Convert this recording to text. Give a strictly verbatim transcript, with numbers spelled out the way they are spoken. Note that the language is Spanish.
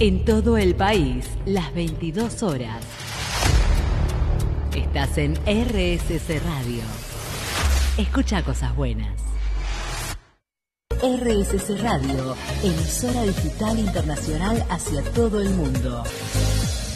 En todo el país, las veintidós horas. Estás en R S C Radio. Escucha cosas buenas. R S C Radio, emisora digital internacional hacia todo el mundo.